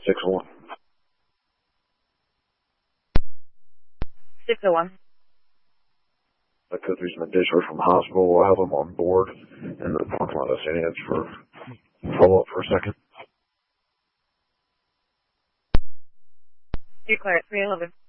601. 601. I could use my discharge from the hospital. We'll have them on board in the parking lot of St. Anne's for follow-up for a second. You're clear at 311.